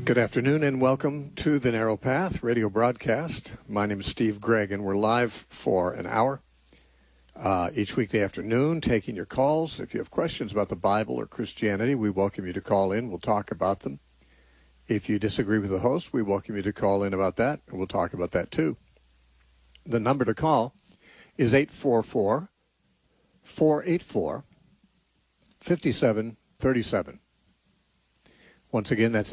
Good afternoon and welcome to the Narrow Path radio broadcast. My name is Steve Gregg and we're live for an hour each weekday afternoon taking your calls. If you have questions about the Bible or Christianity, we welcome you to call in. We'll talk about them. If you disagree with the host, we welcome you to call in about that, and we'll talk about that too. The number to call is 844-484-5737. Once again, that's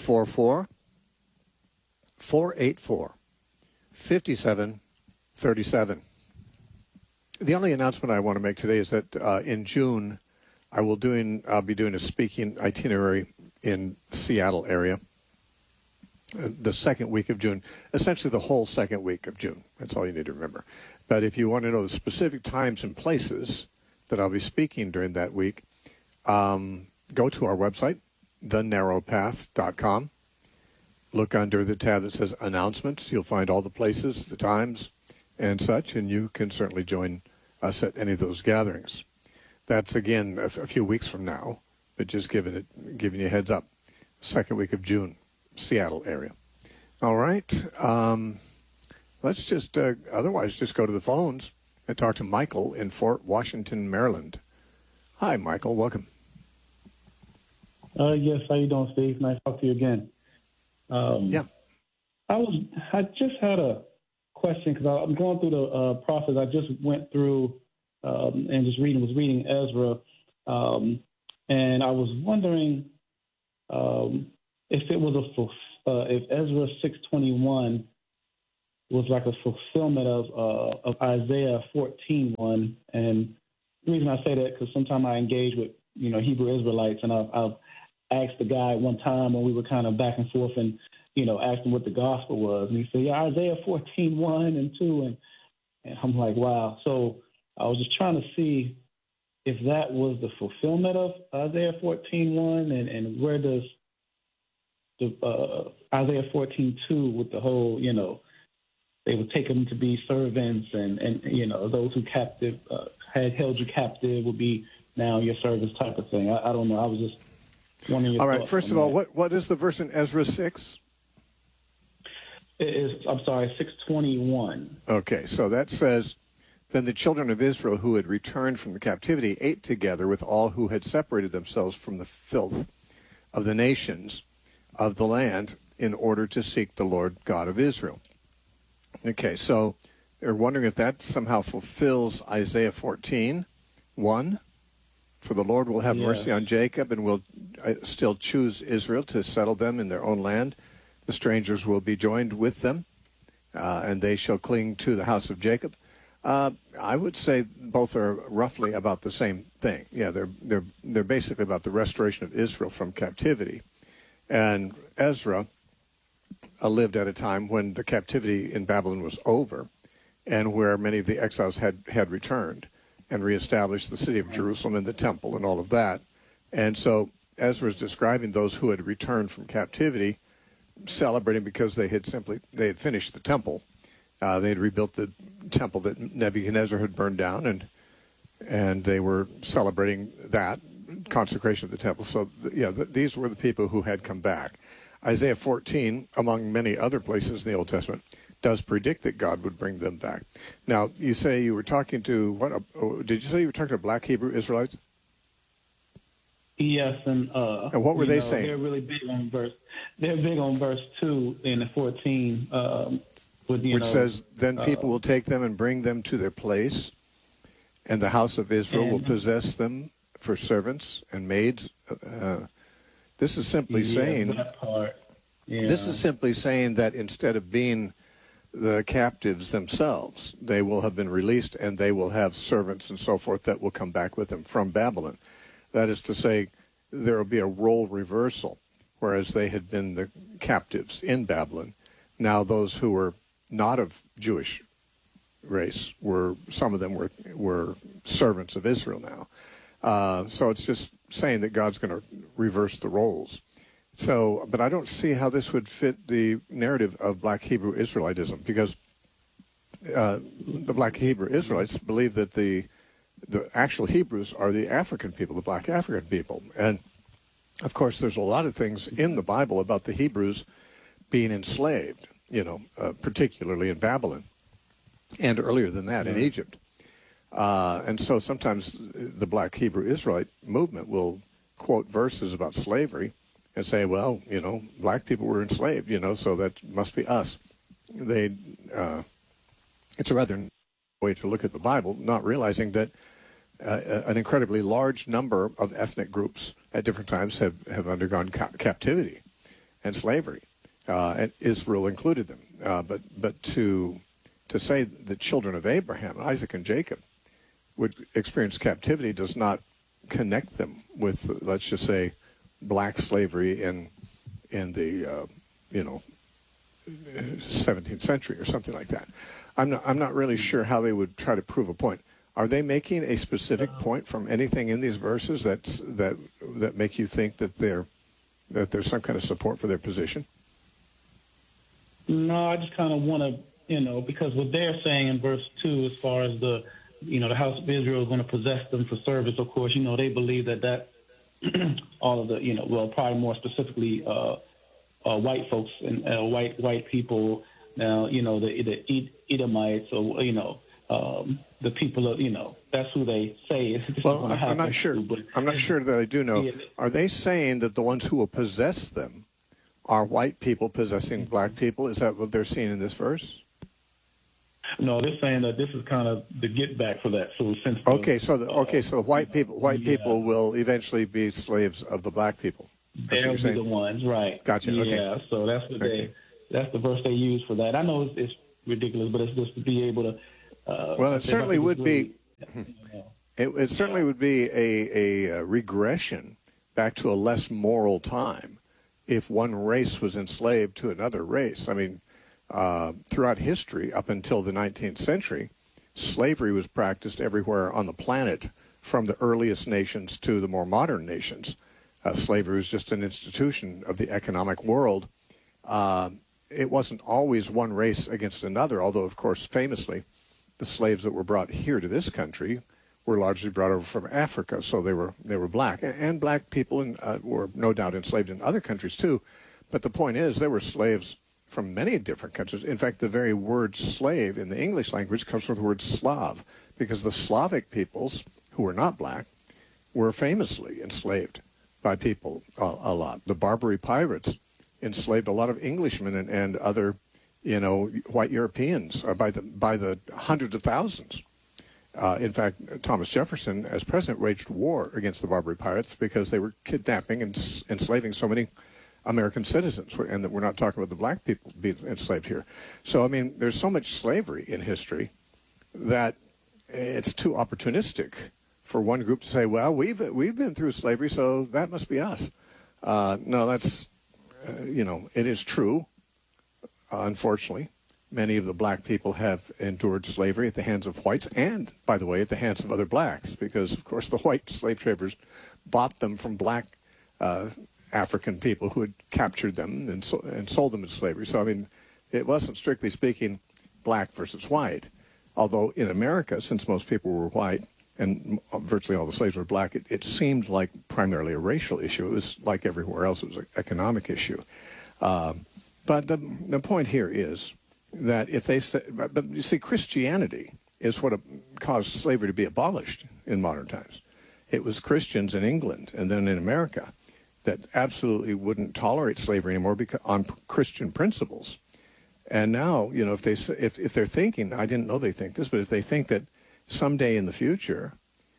844-484-5737. The only announcement I want to make today is that in June, I'll be doing a speaking itinerary in Seattle area the second week of June, essentially the whole second week of June. That's all you need to remember. But if you want to know the specific times and places that I'll be speaking during that week, go to our website, thenarrowpath.com. Look under the tab that says announcements. You'll find all the places, the times, and such, and you can certainly join us at any of those gatherings. That's, again, a few weeks from now, but just giving you a heads up. Second week of June, Seattle area. All right. Let's just, otherwise, just go to the phones and talk to Michael in Fort Washington, Maryland. Hi, Michael. Welcome. Yes, how you doing, Steve? Nice to talk to you again. Yeah. I just had a question because I'm going through the process. I just went through and was reading Ezra, and I was wondering if it was if Ezra 6:21 was like a fulfillment of Isaiah 14:1. And the reason I say that because sometimes I engage with Hebrew Israelites, and I've asked the guy one time when we were kind of back and forth and, asked him what the gospel was. And he said, yeah, Isaiah 14:1 and 2. And I'm like, wow. So I was just trying to see if that was the fulfillment of Isaiah 14:1 and where does the Isaiah 14:2 with the whole, they would take them to be servants and those who had held you captive would be now your servants type of thing. I don't know. I was just wondering your all right. thoughts First of all, what is the verse in Ezra 6? It is, 6:21. Okay, so that says, then the children of Israel who had returned from the captivity ate together with all who had separated themselves from the filth of the nations of the land in order to seek the Lord God of Israel. Okay, so they're wondering if that somehow fulfills Isaiah 14:1. For the Lord will have mercy on Jacob and will still choose Israel to settle them in their own land. The strangers will be joined with them, and they shall cling to the house of Jacob. I would say both are roughly about the same thing. Yeah, they're basically about the restoration of Israel from captivity. And Ezra lived at a time when the captivity in Babylon was over, and where many of the exiles had returned and reestablished the city of Jerusalem and the temple and all of that. And so Ezra is describing those who had returned from captivity, celebrating because they had finished the temple. They had rebuilt the temple that Nebuchadnezzar had burned down, and they were celebrating that consecration of the temple. So these were the people who had come back. Isaiah 14, among many other places in the Old Testament, does predict that God would bring them back. Now, you say you were talking to did you say you were talking to Black Hebrew Israelites? Yes, and what were they saying? They're really big on verse. They're big on verse 2 in the 14, which says, "Then people will take them and bring them to their place, and the house of Israel will possess them for servants and maids." This is simply saying. That part. Yeah. This is simply saying that instead of being the captives themselves, they will have been released and they will have servants and so forth that will come back with them from Babylon. That is to say, there will be a role reversal, whereas they had been the captives in Babylon. Now those who were not of Jewish race some of them were servants of Israel now. So it's just saying that God's going to reverse the roles. So, but I don't see how this would fit the narrative of Black Hebrew Israelitism, because the Black Hebrew Israelites believe that the actual Hebrews are the African people, the Black African people, and Of course, there's a lot of things in the Bible about the Hebrews being enslaved, particularly in Babylon, and earlier than that in Egypt. And so sometimes the Black Hebrew Israelite movement will quote verses about slavery and say, well, black people were enslaved, so that must be us. It's a rather way to look at the Bible, not realizing that an incredibly large number of ethnic groups at different times have undergone captivity and slavery, and Israel included them. But to say the children of Abraham, Isaac and Jacob, would experience captivity does not connect them with, let's just say, black slavery in the 17th century or something like that. I'm not really sure how they would try to prove a point. Are they making a specific point from anything in these verses that make you think that there's some kind of support for their position? No, I just kind of want to, because what they're saying in verse 2, as far as the house of Israel is going to possess them for service, of course, they believe that all of the, probably more specifically white folks and white people, now, the Edomites or, the people of, that's who they say. Well, I'm not sure. I'm not sure that I do know. Yeah. Are they saying that the ones who will possess them are white people possessing black people? Is that what they're seeing in this verse? No, they're saying that this is kind of the get back for that. So since so white people will eventually be slaves of the black people. They'll be the ones, right? Gotcha. Yeah, okay. So that's what that's the verse they use for that. I know it's ridiculous, but it's just to be able to. Well, it certainly would be. It certainly would be a regression back to a less moral time if one race was enslaved to another race. I mean, throughout history, up until the 19th century, slavery was practiced everywhere on the planet, from the earliest nations to the more modern nations. Slavery was just an institution of the economic world. It wasn't always one race against another, although, of course, famously, the slaves that were brought here to this country were largely brought over from Africa, so they were black. And black people were no doubt enslaved in other countries, too. But the point is, there were slaves from many different countries. In fact, the very word slave in the English language comes from the word Slav, because the Slavic peoples, who were not black, were famously enslaved by people a lot. The Barbary pirates enslaved a lot of Englishmen and other, white Europeans by the hundreds of thousands. In fact, Thomas Jefferson, as president, waged war against the Barbary pirates because they were kidnapping and enslaving so many American citizens, and that we're not talking about the black people being enslaved here. So, I mean, there's so much slavery in history that it's too opportunistic for one group to say, well, we've been through slavery, so that must be us. No, that's, it is true, unfortunately. Many of the black people have endured slavery at the hands of whites and, by the way, at the hands of other blacks, because, of course, the white slave traders bought them from black African people who had captured them and sold them into slavery. So, I mean, it wasn't, strictly speaking, black versus white. Although in America, since most people were white and virtually all the slaves were black, it seemed like primarily a racial issue. It was like everywhere else, it was an economic issue. But the point here is that if they say, but you see, Christianity is what caused slavery to be abolished in modern times. It was Christians in England and then in America that absolutely wouldn't tolerate slavery anymore because on Christian principles. And now, if they're thinking, I didn't know they think this, but if they think that someday in the future,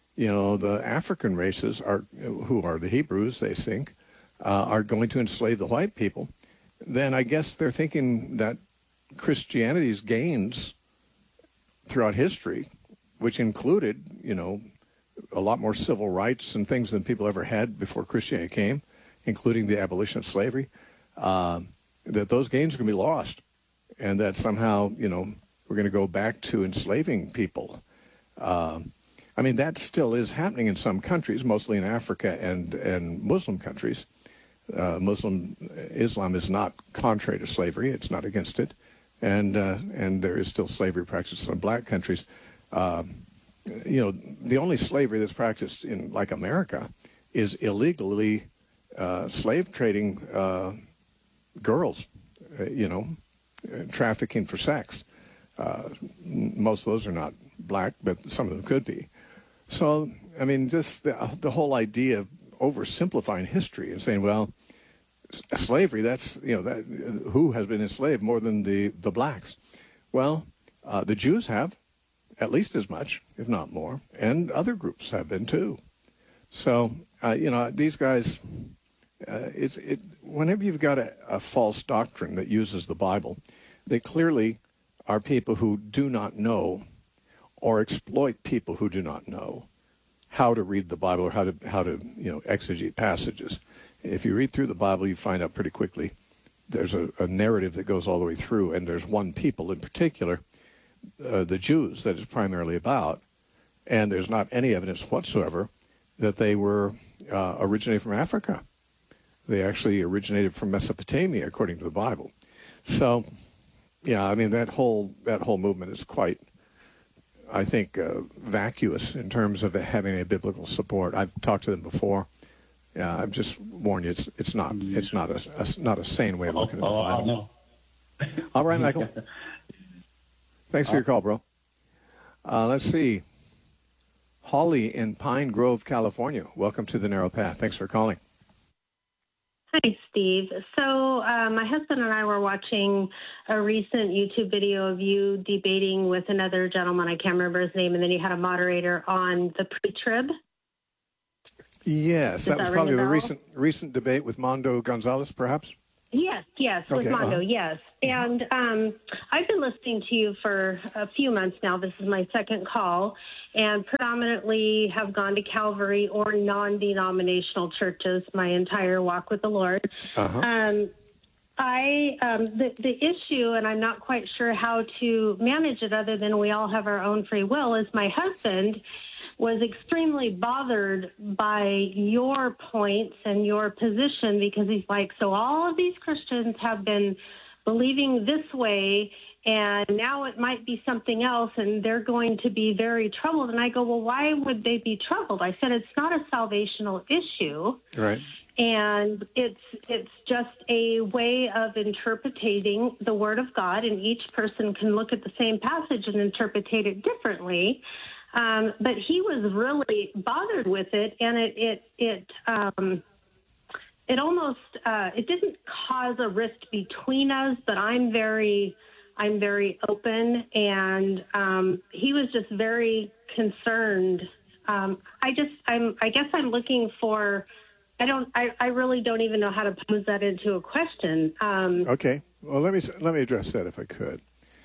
the African races who are the Hebrews, they think, are going to enslave the white people, then I guess they're thinking that Christianity's gains throughout history, which included, a lot more civil rights and things than people ever had before Christianity came, including the abolition of slavery, that those gains are going to be lost. And that somehow, we're going to go back to enslaving people. I mean, that still is happening in some countries, mostly in Africa and Muslim countries. Islam is not contrary to slavery. It's not against it. And there is still slavery practiced in black countries. The only slavery that's practiced in, like America, is illegally slave trading girls, trafficking for sex. Most of those are not black, but some of them could be. So, I mean, just the whole idea of oversimplifying history and saying, well, slavery, that's, that who has been enslaved more than the blacks? Well, the Jews have at least as much, if not more, and other groups have been too. So, these guys, whenever you've got a false doctrine that uses the Bible, they clearly are people who do not know or exploit people who do not know how to read the Bible or how to exegete passages. If you read through the Bible, you find out pretty quickly there's a narrative that goes all the way through, and there's one people in particular, the Jews, that is primarily about, and there's not any evidence whatsoever that they were originated from Africa. They actually originated from Mesopotamia, according to the Bible. So, yeah, I mean, that whole movement is quite, I think, vacuous in terms of having a biblical support. I've talked to them before. I've just warned you, it's not a sane way of looking at the Bible. I know. All right, Michael. Thanks for your call, bro. Let's see. Holly in Pine Grove, California. Welcome to the Narrow Path. Thanks for calling. Hi, Steve. So my husband and I were watching a recent YouTube video of you debating with another gentleman. I can't remember his name. And then you had a moderator on the pre-trib. Yes, that was probably the recent debate with Mondo Gonzalez, perhaps? Yes, okay, with Mondo, yes. And I've been listening to you for a few months now. This is my second call, and predominantly have gone to Calvary or non-denominational churches my entire walk with the Lord. The issue, and I'm not quite sure how to manage it other than we all have our own free will, is my husband was extremely bothered by your points and your position, because he's like, so all of these Christians have been believing this way, and now it might be something else, and they're going to be very troubled. And I go, well, why would they be troubled? I said, it's not a salvational issue. Right. And it's just a way of interpreting the Word of God, and each person can look at the same passage and interpret it differently. But he was really bothered with it, and it almost it didn't cause a rift between us. But I'm very open, and he was just very concerned. I guess I'm looking for. I really don't even know how to pose that into a question. Okay. Well, let me address that if I could.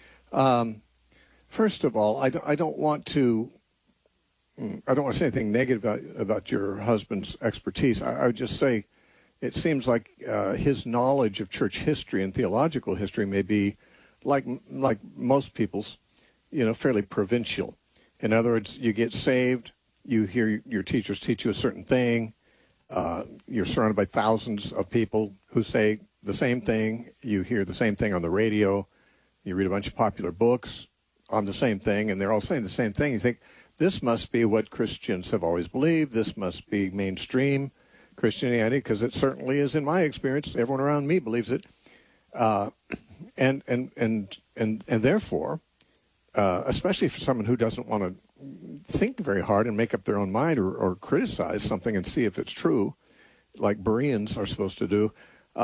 First of all, I don't want to say anything negative about your husband's expertise. I would just say it seems like his knowledge of church history and theological history may be like most people's, fairly provincial. In other words, you get saved, you hear your teachers teach you a certain thing. You're surrounded by thousands of people who say the same thing. You hear the same thing on the radio. You read a bunch of popular books on the same thing, and they're all saying the same thing. You think, this must be what Christians have always believed. This must be mainstream Christianity, because it certainly is in my experience. Everyone around me believes it. And therefore, especially for someone who doesn't want to think very hard and make up their own mind or criticize something and see if it's true, like Bereans are supposed to do,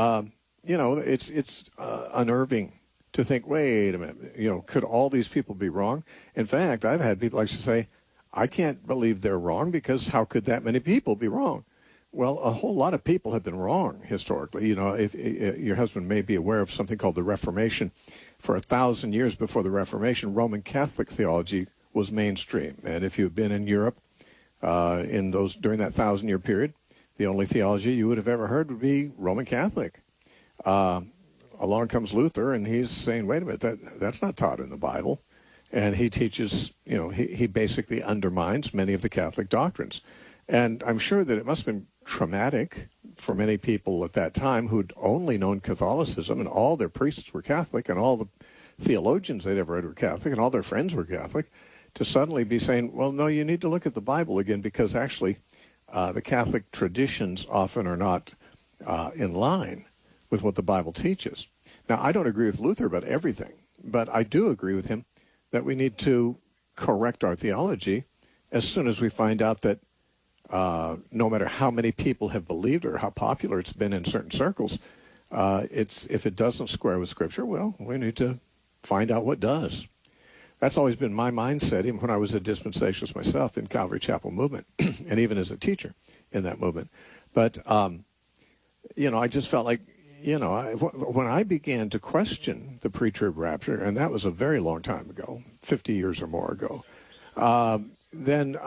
it's unnerving to think, wait a minute, could all these people be wrong? In fact, I've had people actually say, I can't believe they're wrong, because how could that many people be wrong? Well, a whole lot of people have been wrong historically. If your husband may be aware of something called the Reformation. For 1,000 years before the Reformation, Roman Catholic theology was mainstream. And if you've been in Europe during that 1,000-year period, the only theology you would have ever heard would be Roman Catholic. Along comes Luther, and he's saying, wait a minute, that's not taught in the Bible. And he teaches, he basically undermines many of the Catholic doctrines. And I'm sure that it must have been traumatic for many people at that time who'd only known Catholicism, and all their priests were Catholic, and all the theologians they'd ever read were Catholic, and all their friends were Catholic, to suddenly be saying, well, no, you need to look at the Bible again, because actually the Catholic traditions often are not in line with what the Bible teaches. Now, I don't agree with Luther about everything, but I do agree with him that we need to correct our theology as soon as we find out that no matter how many people have believed or how popular it's been in certain circles, if it doesn't square with Scripture, well, we need to find out what does. That's always been my mindset, even when I was a dispensationalist myself in Calvary Chapel movement, and even as a teacher in that movement. But, I just felt like, when I began to question the pre-trib rapture, and that was a very long time ago, 50 years or more ago, then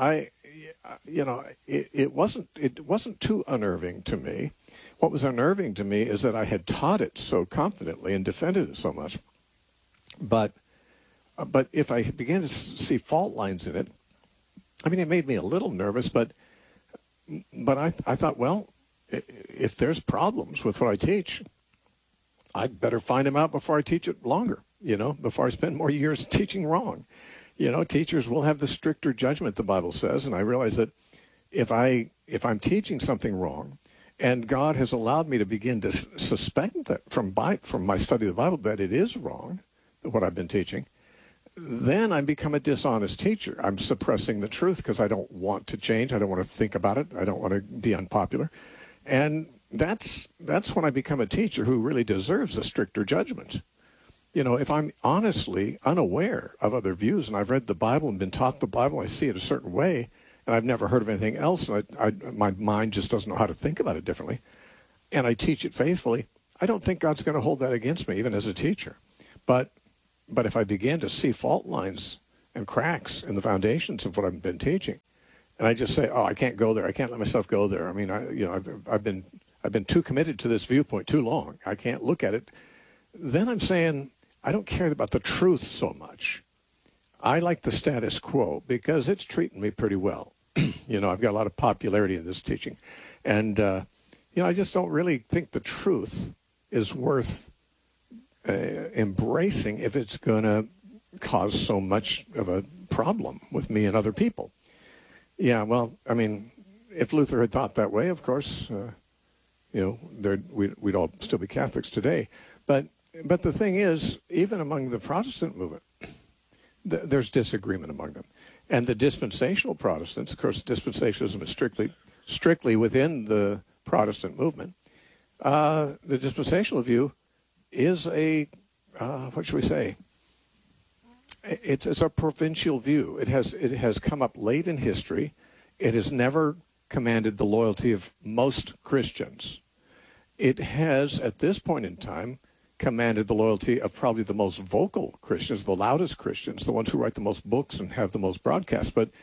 it wasn't too unnerving to me. What was unnerving to me is that I had taught it so confidently and defended it so much. But if I began to see fault lines in it, I mean, it made me a little nervous, but I thought, well, if there's problems with what I teach, I'd better find them out before I teach it longer, before I spend more years teaching wrong. Teachers will have the stricter judgment, the Bible says, and I realize that if I'm teaching something wrong, and God has allowed me to begin to suspect that from my study of the Bible that it is wrong, what I've been teaching, then I become a dishonest teacher. I'm suppressing the truth because I don't want to change. I don't want to think about it. I don't want to be unpopular. And that's when I become a teacher who really deserves a stricter judgment. If I'm honestly unaware of other views and I've read the Bible and been taught the Bible, I see it a certain way, and I've never heard of anything else, and my mind just doesn't know how to think about it differently, and I teach it faithfully, I don't think God's going to hold that against me, even as a teacher. But if I begin to see fault lines and cracks in the foundations of what I've been teaching, and I just say, "Oh, I can't go there. I can't let myself go there." I mean, I've been too committed to this viewpoint too long. I can't look at it. Then I'm saying I don't care about the truth so much. I like the status quo because it's treating me pretty well. I've got a lot of popularity in this teaching, and I just don't really think the truth is worth embracing if it's going to cause so much of a problem with me and other people. Yeah, well, I mean, if Luther had thought that way, of course, we'd all still be Catholics today. But the thing is, even among the Protestant movement, there's disagreement among them. And the dispensational Protestants, of course, dispensationalism is strictly within the Protestant movement. The dispensational view is what should we say? It's a provincial view. It has come up late in history. It has never commanded the loyalty of most Christians. It has, at this point in time, commanded the loyalty of probably the most vocal Christians, the loudest Christians, the ones who write the most books and have the most broadcasts. But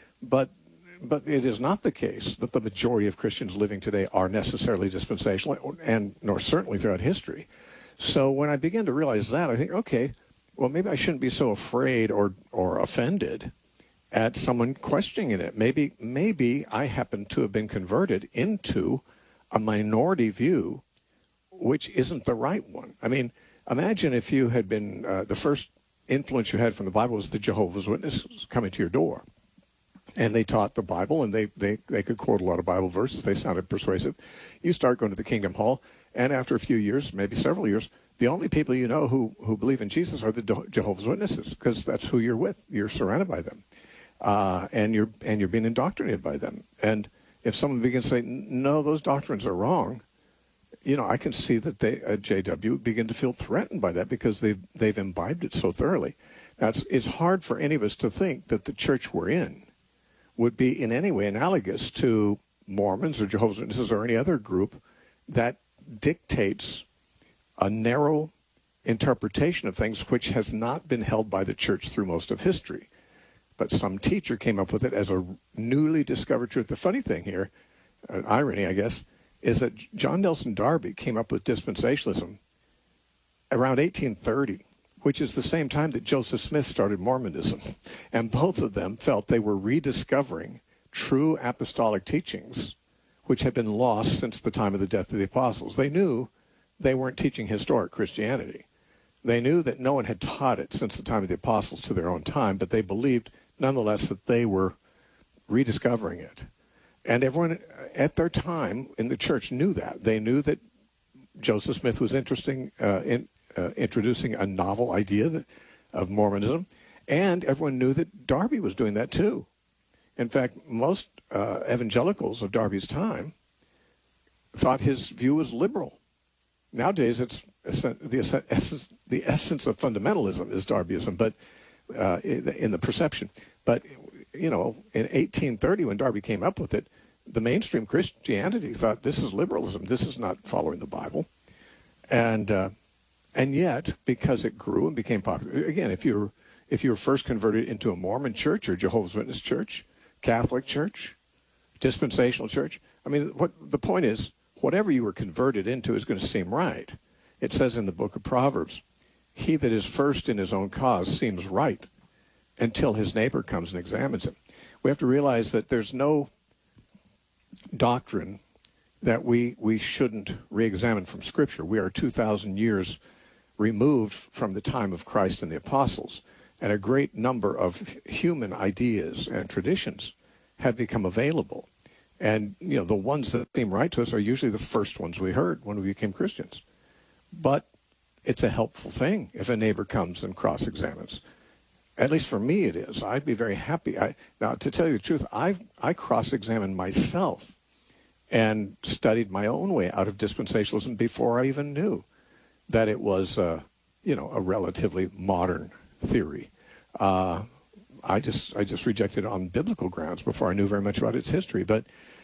it is not the case that the majority of Christians living today are necessarily dispensational, and nor certainly throughout history. So when I began to realize that, I think, okay, well, maybe I shouldn't be so afraid or offended at someone questioning it. Maybe I happen to have been converted into a minority view, which isn't the right one. I mean, imagine if you had been, the first influence you had from the Bible was the Jehovah's Witnesses coming to your door. And they taught the Bible, and they could quote a lot of Bible verses. They sounded persuasive. You start going to the Kingdom Hall, and after a few years, maybe several years, the only people you know who believe in Jesus are the Jehovah's Witnesses, because that's who you're with. You're surrounded by them, and you're being indoctrinated by them. And if someone begins to say, no, those doctrines are wrong, I can see that they at JW begin to feel threatened by that because they've imbibed it so thoroughly. Now, it's hard for any of us to think that the church we're in would be in any way analogous to Mormons or Jehovah's Witnesses or any other group that dictates a narrow interpretation of things which has not been held by the church through most of history. But some teacher came up with it as a newly discovered truth. The funny thing here, an irony, I guess, is that John Nelson Darby came up with dispensationalism around 1830, which is the same time that Joseph Smith started Mormonism. And both of them felt they were rediscovering true apostolic teachings, which had been lost since the time of the death of the apostles. They knew they weren't teaching historic Christianity. They knew that no one had taught it since the time of the apostles to their own time, but they believed nonetheless that they were rediscovering it. And everyone at their time in the church knew that. They knew that Joseph Smith was introducing a novel idea of Mormonism, and everyone knew that Darby was doing that too. In fact, most evangelicals of Darby's time thought his view was liberal. Nowadays, it's the essence of fundamentalism is Darbyism, but in the perception. But in 1830, when Darby came up with it, the mainstream Christianity thought this is liberalism. This is not following the Bible, and yet because it grew and became popular. Again, if you were first converted into a Mormon church or Jehovah's Witness church, Catholic church, dispensational church, I mean, what the point is, whatever you were converted into is going to seem right. It says in the book of Proverbs, he that is first in his own cause seems right until his neighbor comes and examines him. We have to realize that there's no doctrine that we shouldn't re-examine from Scripture. We are 2,000 years removed from the time of Christ and the apostles, and a great number of human ideas and traditions have become available. And, the ones that seem right to us are usually the first ones we heard when we became Christians. But it's a helpful thing if a neighbor comes and cross-examines. At least for me it is. I'd be very happy. Now, to tell you the truth, I cross-examined myself and studied my own way out of dispensationalism before I even knew that it was, a relatively modern theory. I just rejected it on biblical grounds before I knew very much about its history. But,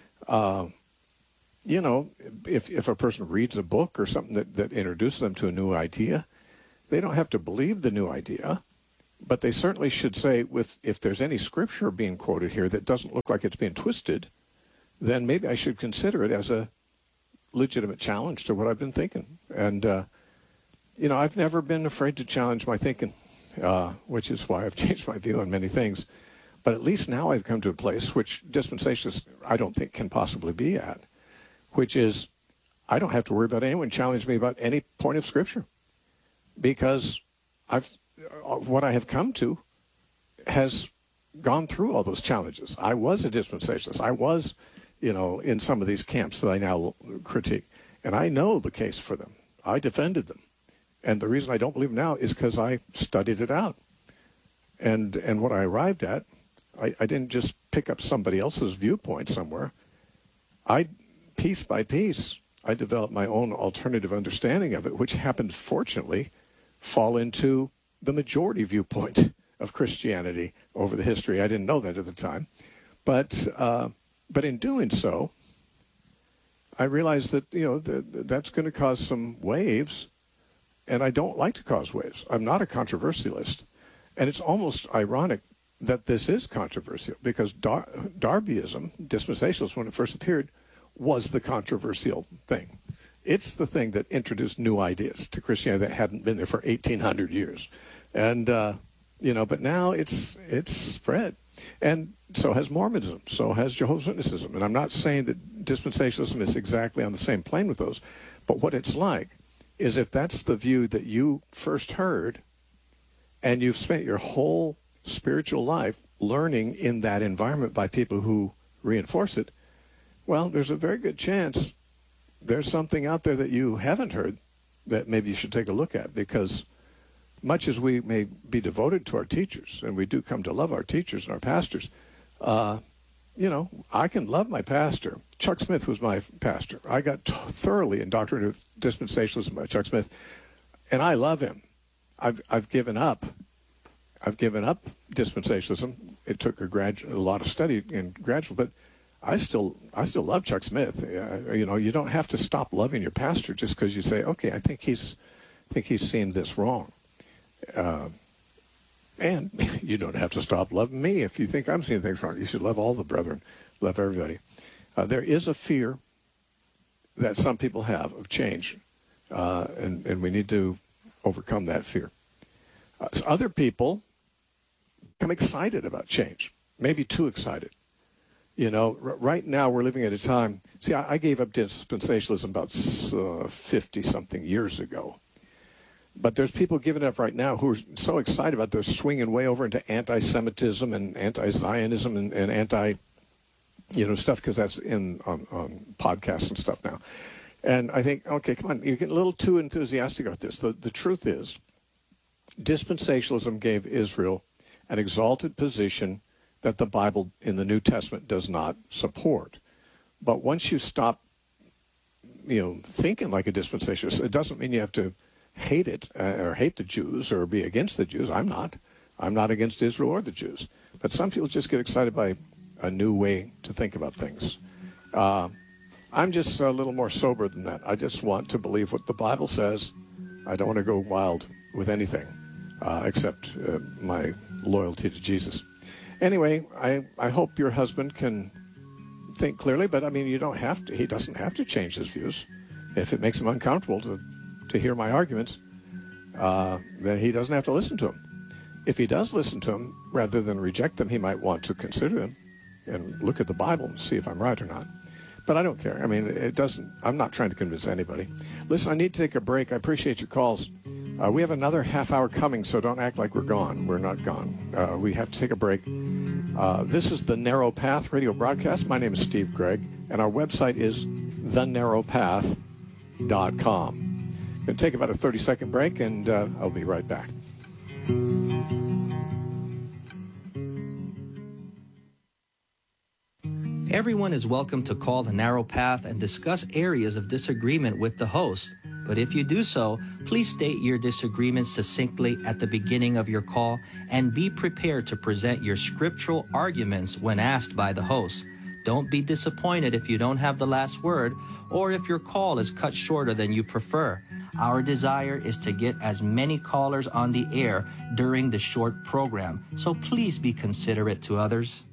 if a person reads a book or something that introduces them to a new idea, they don't have to believe the new idea, but they certainly should say, if there's any scripture being quoted here that doesn't look like it's being twisted, then maybe I should consider it as a legitimate challenge to what I've been thinking. And, I've never been afraid to challenge my thinking, which is why I've changed my view on many things. But at least now I've come to a place which dispensationalists I don't think can possibly be at, which is I don't have to worry about anyone challenging me about any point of Scripture, because what I have come to has gone through all those challenges. I was a dispensationalist. I was, in some of these camps that I now critique, and I know the case for them. I defended them. And the reason I don't believe them now is because I studied it out. And what I arrived at, I didn't just pick up somebody else's viewpoint somewhere. Piece by piece, I developed my own alternative understanding of it, which happened, fortunately, fall into the majority viewpoint of Christianity over the history. I didn't know that at the time. But in doing so, I realized that, that's going to cause some waves. And I don't like to cause waves. I'm not a controversialist. And it's almost ironic that this is controversial, because Darbyism, dispensationalism, when it first appeared, was the controversial thing. It's the thing that introduced new ideas to Christianity that hadn't been there for 1,800 years. And, but now it's spread. And so has Mormonism, so has Jehovah's Witnessism. And I'm not saying that dispensationalism is exactly on the same plane with those, but what it's like is if that's the view that you first heard and you've spent your whole spiritual life learning in that environment by people who reinforce it, well, there's a very good chance there's something out there that you haven't heard that maybe you should take a look at, because much as we may be devoted to our teachers, and we do come to love our teachers and our pastors, I can love my pastor. Chuck Smith was my pastor. I got thoroughly indoctrinated with dispensationalism by Chuck Smith, and I love him. I've given up. I've given up dispensationalism. It took a lot of study and gradual, but I still love Chuck Smith. You don't have to stop loving your pastor just because you say, okay, I think he's seen this wrong. And you don't have to stop loving me if you think I'm seeing things wrong. You should love all the brethren, love everybody. There is a fear that some people have of change, and we need to overcome that fear. Other people become excited about change, maybe too excited. Right now we're living at a time. See, I gave up dispensationalism about 50-something years ago. But there's people giving up right now who are so excited about they're swinging way over into anti-Semitism and anti-Zionism and stuff, because that's on podcasts and stuff now. And I think, okay, come on, you're getting a little too enthusiastic about this. The truth is, dispensationalism gave Israel an exalted position that the Bible in the New Testament does not support. But once you stop, thinking like a dispensationalist, it doesn't mean you have to hate it or hate the Jews or be against the Jews. I'm not. I'm not against Israel or the Jews. But some people just get excited by a new way to think about things. I'm just a little more sober than that. I just want to believe what the Bible says. I don't want to go wild with anything except my loyalty to Jesus. Anyway, I hope your husband can think clearly, but I mean, you don't have to. He doesn't have to change his views. If it makes him uncomfortable to hear my arguments, then he doesn't have to listen to them. If he does listen to them, rather than reject them, he might want to consider them and look at the Bible and see if I'm right or not. But I don't care. I mean, I'm not trying to convince anybody. Listen, I need to take a break. I appreciate your calls. We have another half hour coming, so don't act like we're gone. We're not gone. We have to take a break. This is the Narrow Path radio broadcast. My name is Steve Gregg, and our website is thenarrowpath.com. Going to take about a 30-second break, and I'll be right back. Everyone is welcome to call the Narrow Path and discuss areas of disagreement with the host. But if you do so, please state your disagreement succinctly at the beginning of your call and be prepared to present your scriptural arguments when asked by the host. Don't be disappointed if you don't have the last word or if your call is cut shorter than you prefer. Our desire is to get as many callers on the air during the short program, so please be considerate to others.